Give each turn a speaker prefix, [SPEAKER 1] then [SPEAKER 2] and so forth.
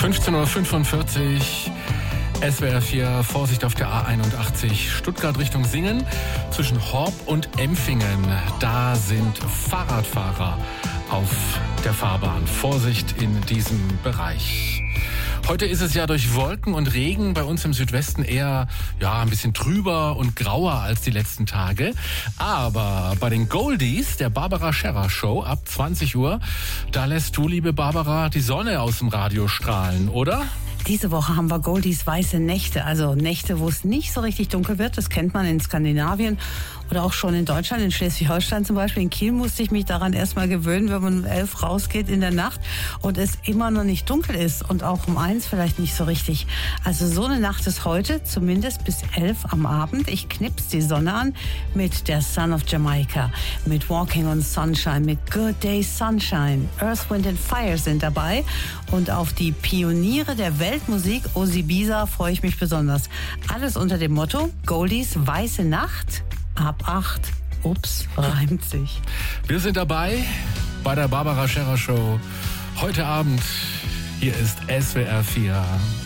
[SPEAKER 1] 15:45 Uhr, SWR 4, Vorsicht auf der A81, Stuttgart Richtung Singen. Zwischen Horb und Empfingen, da sind Fahrradfahrer auf der Fahrbahn. Vorsicht in diesem Bereich. Heute ist es ja durch Wolken und Regen bei uns im Südwesten eher ein bisschen trüber und grauer als die letzten Tage. Aber bei den Goldies, der Barbara Scherrer Show ab 20 Uhr, da lässt du, liebe Barbara, die Sonne aus dem Radio strahlen, oder?
[SPEAKER 2] Diese Woche haben wir Goldies weiße Nächte, also Nächte, wo es nicht so richtig dunkel wird. Das kennt man in Skandinavien oder auch schon in Deutschland, in Schleswig-Holstein zum Beispiel. In Kiel musste ich mich daran erstmal gewöhnen, wenn man um 11 rausgeht in der Nacht und es immer noch nicht dunkel ist und auch um 1 vielleicht nicht so richtig. Also so eine Nacht ist heute, zumindest bis 11 am Abend. Ich knips die Sonne an mit der Son of Jamaica, mit Walking on Sunshine, mit Good Day Sunshine. Earth, Wind and Fire sind dabei und auf die Pioniere der Weltmusik, Ozzy Bisa, freue ich mich besonders. Alles unter dem Motto Goldies weiße Nacht ab 8. Ups, reimt sich.
[SPEAKER 1] Wir sind dabei bei der Barbara Scherrer Show. Heute Abend, hier ist SWR 4.